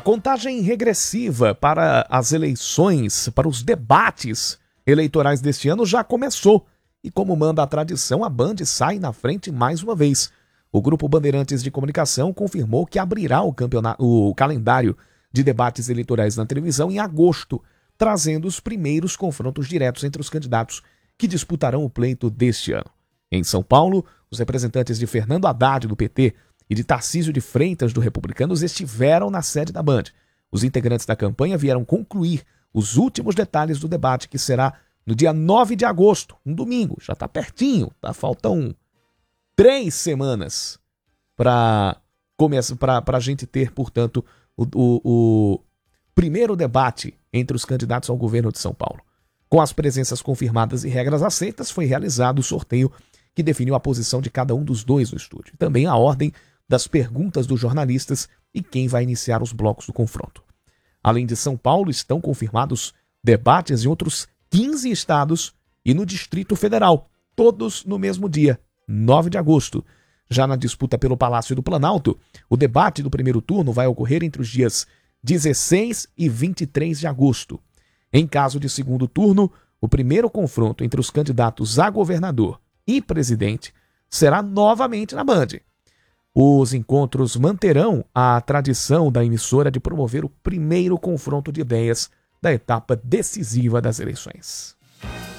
A contagem regressiva para as eleições, para os debates eleitorais deste ano já começou. E como manda a tradição, a Band sai na frente mais uma vez. O Grupo Bandeirantes de Comunicação confirmou que abrirá o calendário de debates eleitorais na televisão em agosto, trazendo os primeiros confrontos diretos entre os candidatos que disputarão o pleito deste ano. Em São Paulo, os representantes de Fernando Haddad, do PT, e de Tarcísio de Freitas, do Republicanos, estiveram na sede da Band. Os integrantes da campanha vieram concluir os últimos detalhes do debate, que será no dia 9 de agosto, um domingo. Já está pertinho, faltam 3 semanas para a gente ter, portanto, o primeiro debate entre os candidatos ao governo de São Paulo. Com as presenças confirmadas e regras aceitas, foi realizado o sorteio que definiu a posição de cada um dos dois no estúdio. Também a ordem das perguntas dos jornalistas e quem vai iniciar os blocos do confronto. Além de São Paulo, estão confirmados debates em outros 15 estados e no Distrito Federal, todos no mesmo dia, 9 de agosto. Já na disputa pelo Palácio do Planalto, o debate do primeiro turno vai ocorrer entre os dias 16 e 23 de agosto. Em caso de segundo turno, o primeiro confronto entre os candidatos a governador e presidente será novamente na Band. Os encontros manterão a tradição da emissora de promover o primeiro confronto de ideias da etapa decisiva das eleições.